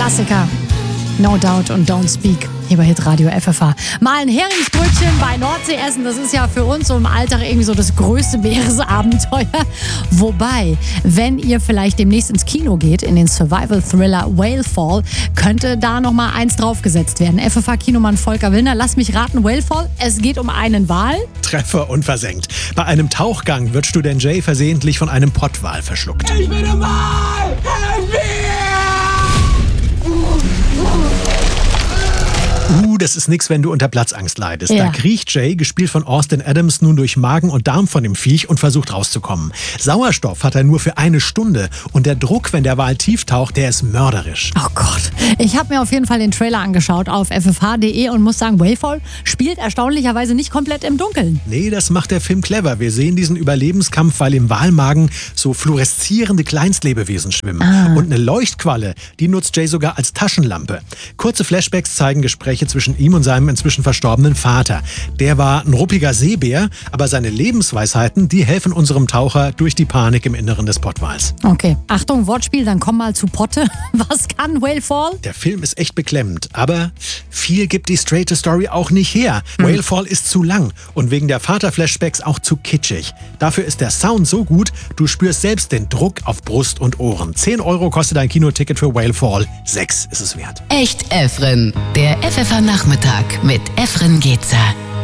Klassiker. No Doubt und Don't Speak. Hier bei Hitradio FFH. Mal ein Heringsbrötchen bei Nordsee essen, das ist ja für uns so im Alltag irgendwie so das größte Meeresabenteuer. Wobei, wenn ihr vielleicht demnächst ins Kino geht, in den Survival-Thriller Whalefall, könnte da nochmal eins draufgesetzt werden. FFH-Kinomann Volker Willner, lass mich raten, Whalefall, es geht um einen Wal? Treffer unversenkt. Bei einem Tauchgang wird Student Jay versehentlich von einem Pottwal verschluckt. Ich bin ein Wal! Helf mir! Das ist nix, wenn du unter Platzangst leidest. Ja. Da kriecht Jay, gespielt von Austin Adams, nun durch Magen und Darm von dem Viech und versucht rauszukommen. Sauerstoff hat er nur für 1 Stunde und der Druck, wenn der Wal tief taucht, der ist mörderisch. Oh Gott. Ich habe mir auf jeden Fall den Trailer angeschaut auf ffh.de und muss sagen, Whalefall spielt erstaunlicherweise nicht komplett im Dunkeln. Nee, das macht der Film clever. Wir sehen diesen Überlebenskampf, weil im Walmagen so fluoreszierende Kleinstlebewesen schwimmen. Und eine Leuchtqualle, die nutzt Jay sogar als Taschenlampe. Kurze Flashbacks zeigen Gespräche zwischen ihm und seinem inzwischen verstorbenen Vater. Der war ein ruppiger Seebär, aber seine Lebensweisheiten, die helfen unserem Taucher durch die Panik im Inneren des Pottwals. Okay, Achtung, Wortspiel, dann komm mal zu Potte. Was kann Whalefall? Der Film ist echt beklemmend, aber viel gibt die straighte Story auch nicht her. Whalefall ist zu lang und wegen der Vater-Flashbacks auch zu kitschig. Dafür ist der Sound so gut, du spürst selbst den Druck auf Brust und Ohren. 10 € kostet ein Kinoticket für Whalefall, 6 ist es wert. Echt Efren, der FFH-Nachmittag mit Efren Getzer.